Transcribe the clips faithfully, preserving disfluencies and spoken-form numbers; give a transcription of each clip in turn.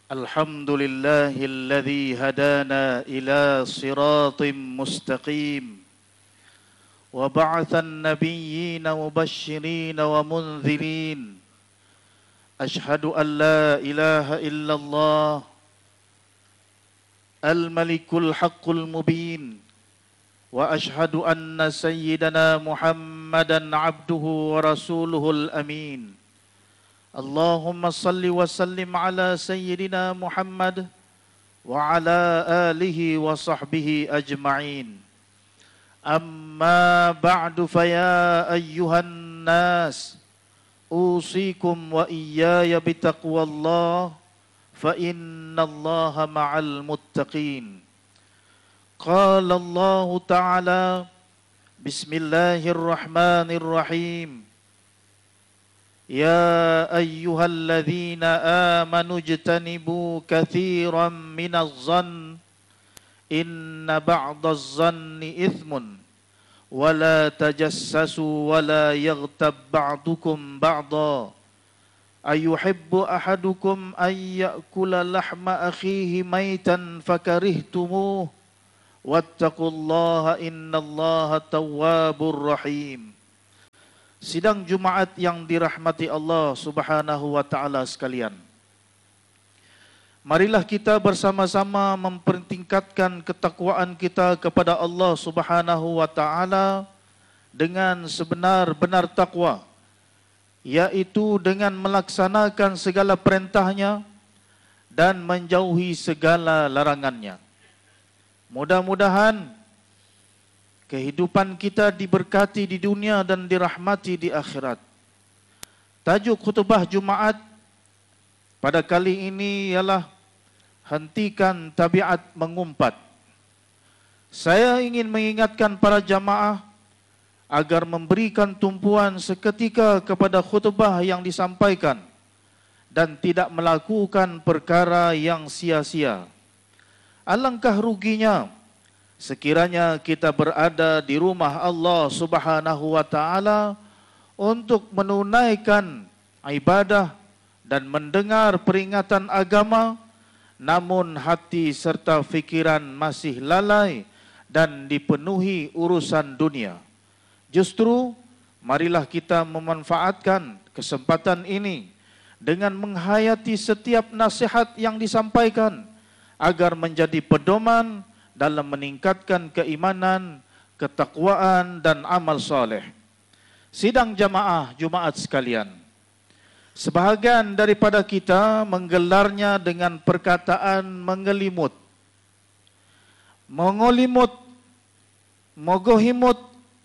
الحمد لله الذي هدانا إلى صراط مستقيم وبعث النبيين مبشرين ومنذرين أشهد أن لا إله إلا الله الملك الحق المبين وأشهد أن سيدنا محمدا عبده ورسوله الأمين اللهم صل وسلم على سيدنا محمد وعلى آله وصحبه أجمعين أما بعد فيا أيها الناس أوصيكم وإياي بتقوى الله فإن الله مع المتقين قال الله تعالى بسم الله الرحمن الرحيم يا أيها الذين آمنوا اجتنبوا كثيرا من الظن إن بعض الظن إثم ولا تجسسوا ولا يغتب بعضكم بعضا أيحب أحدكم أن يأكل لحم أخيه ميتا فكرهتموه واتقوا الله إن الله تواب رحيم. Sidang Jumaat yang dirahmati Allah Subhanahu wa taala sekalian. Marilah kita bersama-sama mempertingkatkan ketakwaan kita kepada Allah Subhanahu wa taala dengan sebenar-benar takwa, yaitu dengan melaksanakan segala perintahnya dan menjauhi segala larangannya. Mudah-mudahan kehidupan kita diberkati di dunia dan dirahmati di akhirat. Tajuk khutbah Jumaat pada kali ini ialah hentikan tabiat mengumpat. Saya ingin mengingatkan para jamaah agar memberikan tumpuan seketika kepada khutbah yang disampaikan dan tidak melakukan perkara yang sia-sia. Alangkah ruginya sekiranya kita berada di rumah Allah Subhanahu wa taala untuk menunaikan ibadah dan mendengar peringatan agama, namun hati serta fikiran masih lalai dan dipenuhi urusan dunia. Justru marilah kita memanfaatkan kesempatan ini dengan menghayati setiap nasihat yang disampaikan agar menjadi pedoman dalam meningkatkan keimanan, ketakwaan dan amal soleh. Sidang jamaah Jumaat sekalian, sebahagian daripada kita menggelarnya dengan perkataan mengelimut, mengolimut, mogohimut,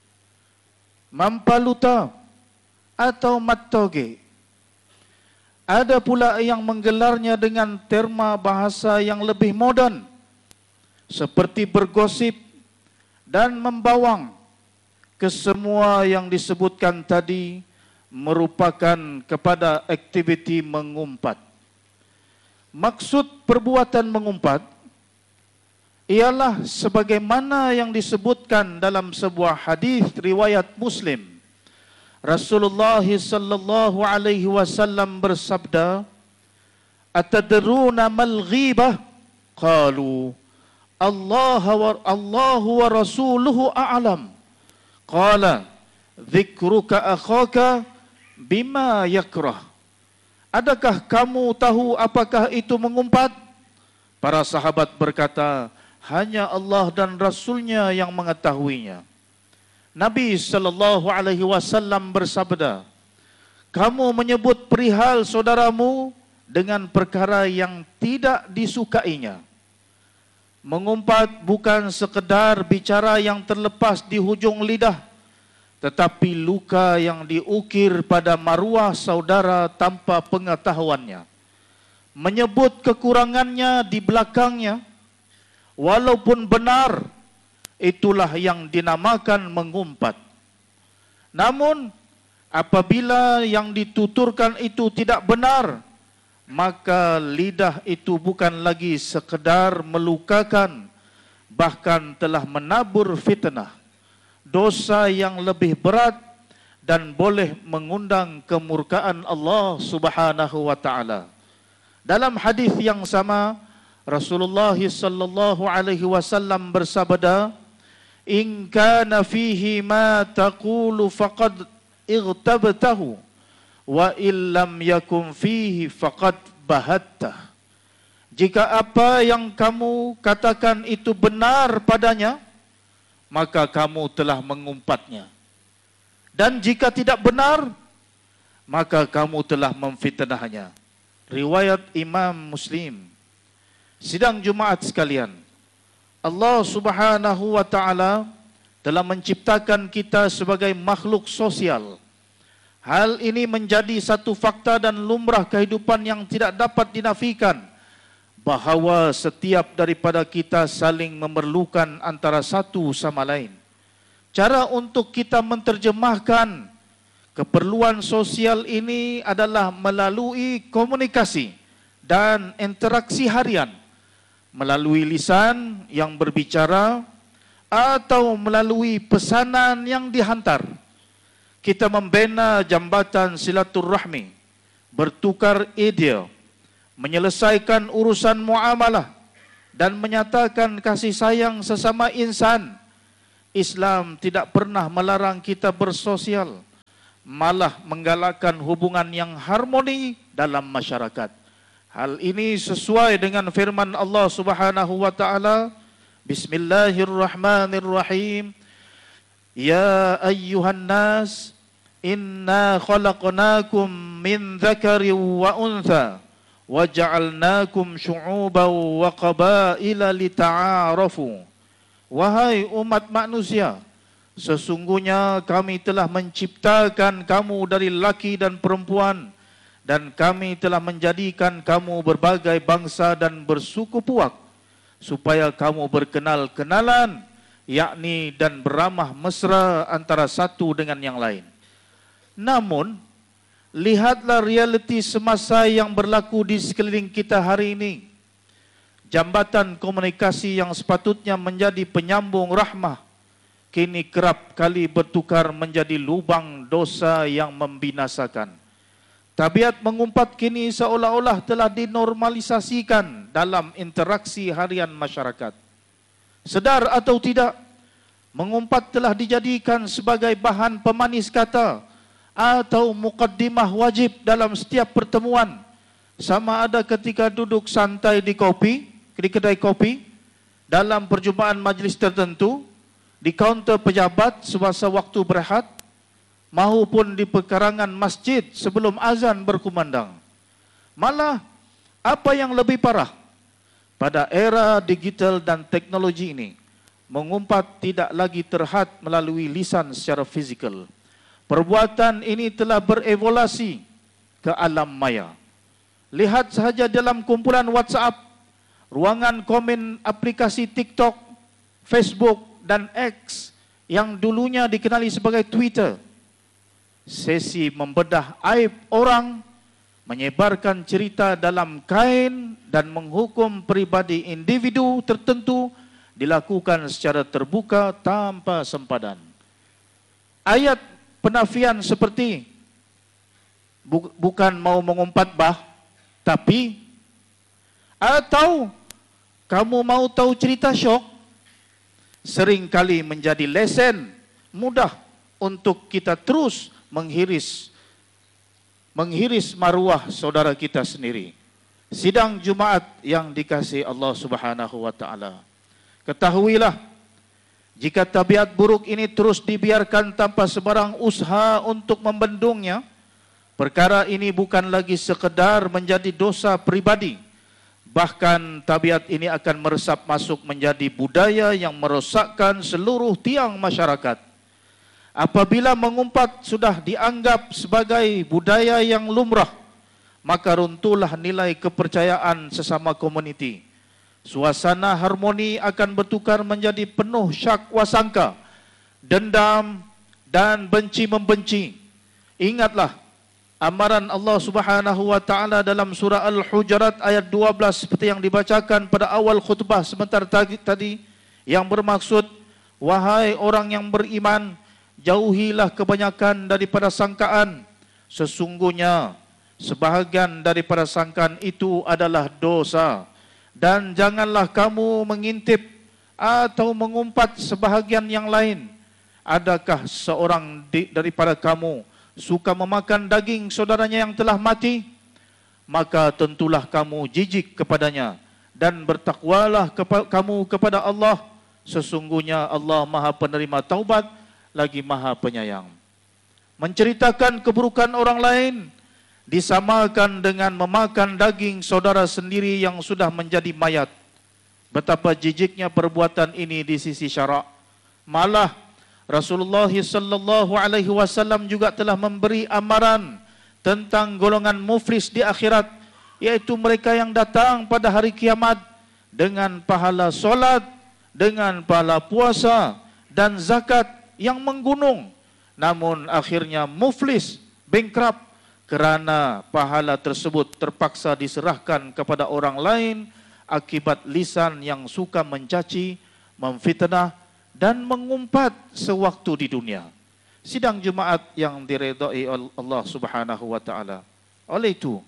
mampaluta atau mattoge. Ada pula yang menggelarnya dengan terma bahasa yang lebih moden, seperti bergosip dan membawang. Kesemua yang disebutkan tadi merupakan kepada aktiviti mengumpat. Maksud perbuatan mengumpat ialah sebagaimana yang disebutkan dalam sebuah hadis riwayat Muslim. Rasulullah sallallahu alaihi wasallam bersabda, "Atadruna mal ghibah?" Qalu Allah wa Allah wa rasuluhu a'lam. Qala dzikruka akhaka bima yakrah. Adakah kamu tahu apakah itu mengumpat? Para sahabat berkata, hanya Allah dan Rasulnya yang mengetahuinya. Nabi sallallahu alaihi wasallam bersabda, kamu menyebut perihal saudaramu dengan perkara yang tidak disukainya. Mengumpat bukan sekedar bicara yang terlepas di hujung lidah, tetapi luka yang diukir pada maruah saudara tanpa pengetahuannya. Menyebut kekurangannya di belakangnya, walaupun benar, itulah yang dinamakan mengumpat. Namun, apabila yang dituturkan itu tidak benar, maka lidah itu bukan lagi sekedar melukakan, bahkan telah menabur fitnah, dosa yang lebih berat dan boleh mengundang kemurkaan Allah Subhanahu wa taala. Dalam hadis yang sama, Rasulullah sallallahu alaihi wasallam bersabda, "In kana fihi ma taqulu faqad ightabtahu wa illam yakun fihi faqad bahattah." Jika apa yang kamu katakan itu benar padanya, maka kamu telah mengumpatnya. Dan jika tidak benar, maka kamu telah memfitnahnya. Riwayat Imam Muslim. Sidang Jumaat sekalian, Allah Subhanahu wa taala telah menciptakan kita sebagai makhluk sosial. Hal ini menjadi satu fakta dan lumrah kehidupan yang tidak dapat dinafikan, bahawa setiap daripada kita saling memerlukan antara satu sama lain. Cara untuk kita menterjemahkan keperluan sosial ini adalah melalui komunikasi dan interaksi harian, melalui lisan yang berbicara atau melalui pesanan yang dihantar. Kita membina jambatan silaturrahmi, bertukar ide, menyelesaikan urusan muamalah dan menyatakan kasih sayang sesama insan. Islam tidak pernah melarang kita bersosial, malah menggalakkan hubungan yang harmoni dalam masyarakat. Hal ini sesuai dengan firman Allah Subhanahu wa taala, Bismillahirrahmanirrahim. Ya ayyuhan nas, inna khalaqnakum min dzakarin wa untha waja'alnakum syu'uban wa qabaila lita'arafu. Wahai umat manusia, sesungguhnya kami telah menciptakan kamu dari laki dan perempuan, dan kami telah menjadikan kamu berbagai bangsa dan bersuku puak, supaya kamu berkenal-kenalan, yakni dan beramah mesra antara satu dengan yang lain. Namun, lihatlah realiti semasa yang berlaku di sekeliling kita hari ini. Jambatan komunikasi yang sepatutnya menjadi penyambung rahmah, kini kerap kali bertukar menjadi lubang dosa yang membinasakan. Tabiat mengumpat kini seolah-olah telah dinormalisasikan dalam interaksi harian masyarakat. Sedar atau tidak, mengumpat telah dijadikan sebagai bahan pemanis kata atau mukaddimah wajib dalam setiap pertemuan, sama ada ketika duduk santai di kopi, di kedai kopi, dalam perjumpaan majlis tertentu, di kaunter pejabat semasa waktu berehat, maupun di pekarangan masjid sebelum azan berkumandang. Malah, apa yang lebih parah, pada era digital dan teknologi ini, mengumpat tidak lagi terhad melalui lisan secara fizikal. Perbuatan ini telah berevolusi ke alam maya. Lihat sahaja dalam kumpulan WhatsApp, ruangan komen aplikasi TikTok, Facebook dan X yang dulunya dikenali sebagai Twitter. Sesi membedah aib orang, menyebarkan cerita dalam kain dan menghukum pribadi individu tertentu dilakukan secara terbuka tanpa sempadan. Ayat penafian seperti bu, bukan mau mengumpat bah, tapi atau kamu mau tahu cerita syok, seringkali menjadi lesen mudah untuk kita terus menghiris menghiris maruah saudara kita sendiri. Sidang Jumaat yang dikasihi Allah Subhanahu wa taala, ketahuilah, jika tabiat buruk ini terus dibiarkan tanpa sebarang usaha untuk membendungnya, perkara ini bukan lagi sekedar menjadi dosa pribadi. Bahkan tabiat ini akan meresap masuk menjadi budaya yang merosakkan seluruh tiang masyarakat. Apabila mengumpat sudah dianggap sebagai budaya yang lumrah, maka runtuhlah nilai kepercayaan sesama komuniti. Suasana harmoni akan bertukar menjadi penuh syak wasangka, dendam dan benci-membenci. Ingatlah amaran Allah Subhanahu wa taala dalam surah Al-Hujurat ayat dua belas seperti yang dibacakan pada awal khutbah sebentar tadi, yang bermaksud, wahai orang yang beriman, jauhilah kebanyakan daripada sangkaan. Sesungguhnya sebahagian daripada sangkaan itu adalah dosa. Dan janganlah kamu mengintip atau mengumpat sebahagian yang lain. Adakah seorang di, daripada kamu suka memakan daging saudaranya yang telah mati? Maka tentulah kamu jijik kepadanya, dan bertakwalah kepa, kamu kepada Allah. Sesungguhnya Allah Maha Penerima Taubat, lagi Maha Penyayang. Menceritakan keburukan orang lain disamakan dengan memakan daging saudara sendiri yang sudah menjadi mayat. Betapa jijiknya perbuatan ini di sisi syarak. Malah Rasulullah sallallahu alaihi wasallam juga telah memberi amaran tentang golongan muflis di akhirat, yaitu mereka yang datang pada hari kiamat dengan pahala solat, dengan pahala puasa dan zakat yang menggunung, namun akhirnya muflis, bankrupt, kerana pahala tersebut terpaksa diserahkan kepada orang lain akibat lisan yang suka mencaci, memfitnah dan mengumpat sewaktu di dunia. Sidang Jumaat yang diredai Allah Subhanahu wa taala. Oleh itu,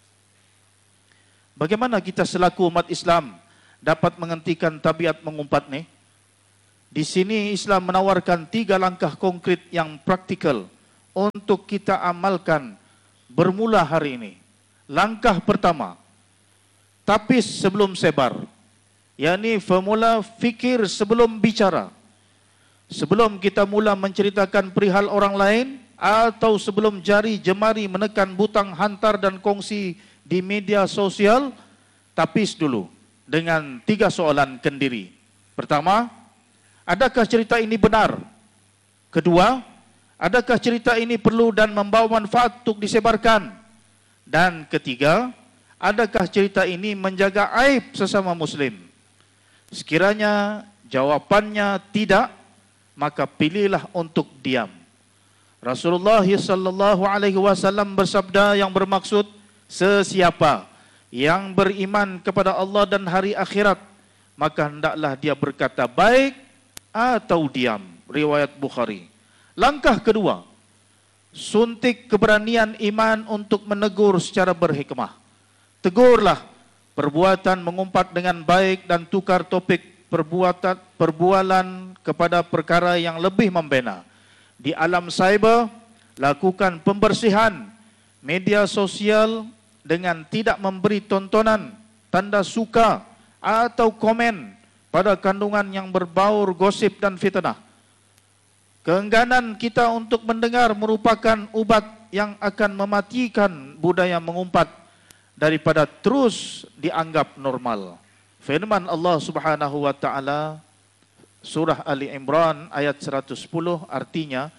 bagaimana kita selaku umat Islam dapat menghentikan tabiat mengumpat ni? Di sini Islam menawarkan tiga langkah konkret yang praktikal untuk kita amalkan bermula hari ini. Langkah pertama, tapis sebelum sebar, yakni formula fikir sebelum bicara. Sebelum kita mula menceritakan perihal orang lain, atau sebelum jari jemari menekan butang hantar dan kongsi di media sosial, tapis dulu dengan tiga soalan kendiri. Pertama, adakah cerita ini benar? Kedua, adakah cerita ini perlu dan membawa manfaat untuk disebarkan? Dan ketiga, adakah cerita ini menjaga aib sesama Muslim? Sekiranya jawapannya tidak, maka pilihlah untuk diam. Rasulullah sallallahu alaihi wasallam bersabda yang bermaksud, sesiapa yang beriman kepada Allah dan hari akhirat, maka hendaklah dia berkata baik atau diam. Riwayat Bukhari. Langkah kedua, suntik keberanian iman untuk menegur secara berhikmah. Tegurlah perbuatan mengumpat dengan baik dan tukar topik perbuatan perbualan kepada perkara yang lebih membina. Di alam cyber, lakukan pembersihan media sosial dengan tidak memberi tontonan, tanda suka atau komen pada kandungan yang berbaur gosip dan fitnah. Keengganan kita untuk mendengar merupakan ubat yang akan mematikan budaya mengumpat daripada terus dianggap normal. Firman Allah Subhanahu wa taala surah Ali Imran ayat seratus sepuluh artinya,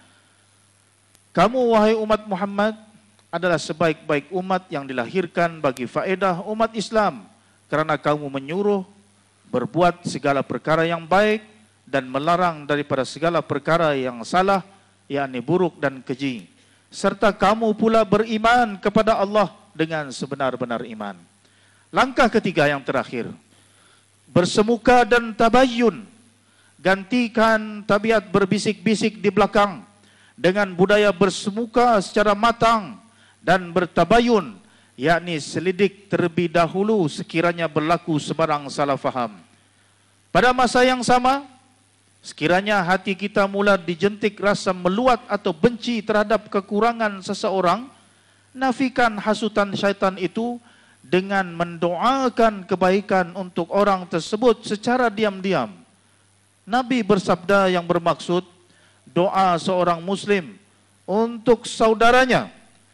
kamu wahai umat Muhammad adalah sebaik-baik umat yang dilahirkan bagi faedah umat Islam, kerana kamu menyuruh berbuat segala perkara yang baik dan melarang daripada segala perkara yang salah, yakni buruk dan keji. Serta kamu pula beriman kepada Allah dengan sebenar-benar iman. Langkah ketiga yang terakhir, bersemuka dan tabayyun. Gantikan tabiat berbisik-bisik di belakang dengan budaya bersemuka secara matang dan bertabayun, yakni selidik terlebih dahulu sekiranya berlaku sebarang salah faham. Pada masa yang sama, sekiranya hati kita mula dijentik rasa meluat atau benci terhadap kekurangan seseorang, nafikan hasutan syaitan itu dengan mendoakan kebaikan untuk orang tersebut secara diam-diam. Nabi bersabda yang bermaksud, doa seorang Muslim untuk saudaranya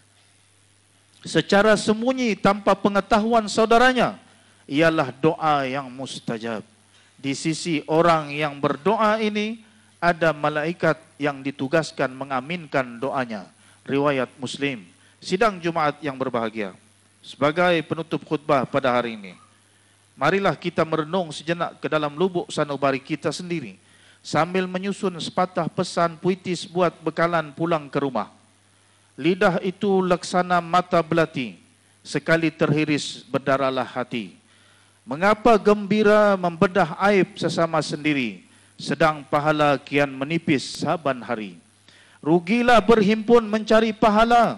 secara sembunyi tanpa pengetahuan saudaranya ialah doa yang mustajab. Di sisi orang yang berdoa ini ada malaikat yang ditugaskan mengaminkan doanya. Riwayat Muslim. Sidang Jumaat yang berbahagia, sebagai penutup khutbah pada hari ini, marilah kita merenung sejenak ke dalam lubuk sanubari kita sendiri sambil menyusun sepatah pesan puitis buat bekalan pulang ke rumah. Lidah itu laksana mata belati, sekali terhiris berdarahlah hati. Mengapa gembira membedah aib sesama sendiri, sedang pahala kian menipis saban hari. Rugilah berhimpun mencari pahala,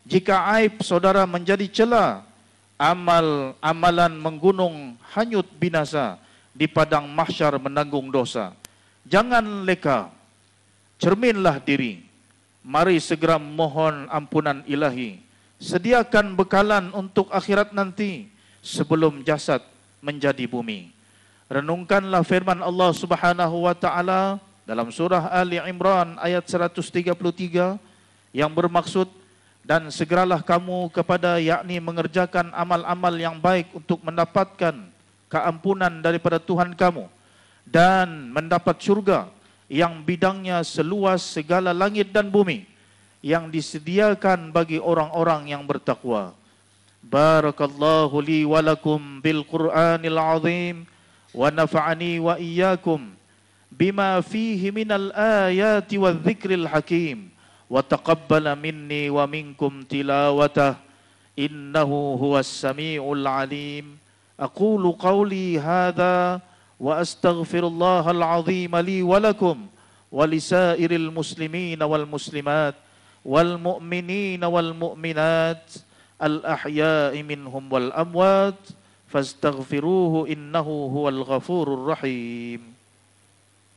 Jika aib saudara menjadi cela, amal amalan menggunung hanyut binasa, di padang mahsyar menanggung dosa. Jangan leka, cerminlah diri. Mari segera mohon ampunan ilahi. Sediakan bekalan untuk akhirat nanti sebelum jasad menjadi bumi. Renungkanlah firman Allah Subhanahu wa taala dalam surah Ali Imran ayat seratus tiga puluh tiga yang bermaksud, dan segeralah kamu kepada yakni mengerjakan amal-amal yang baik untuk mendapatkan keampunan daripada Tuhan kamu dan mendapat syurga yang bidangnya seluas segala langit dan bumi, yang disediakan bagi orang-orang yang bertakwa. Barakallahu li wa lakum bil Qur'anil azim wa nafa'ani wa iyyakum bima fihi minal ayati wadh dzikril hakim wa taqabbala minni wa minkum tilawatah innahu huwas samiul alim. Aqulu qawli hadha wa astaghfirullahal azim li wa lakum wa lisairil muslimin wal muslimat wal mu'minin wal mu'minat al ahya'i minhum wal amwat fastaghfiruhu innahu huwal ghafurur rahim.